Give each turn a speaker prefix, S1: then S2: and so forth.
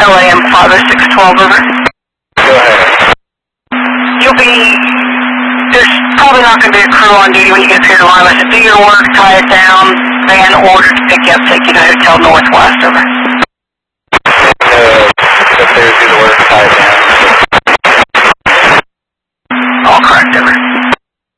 S1: LAM 50612, over.
S2: Go ahead.
S1: There's probably not going to be a crew on duty when you get up here to Lima. So do your work, tie it down, van ordered to pick you up, take you to Hotel Northwest, over.
S2: Up there, do the work, tie it down.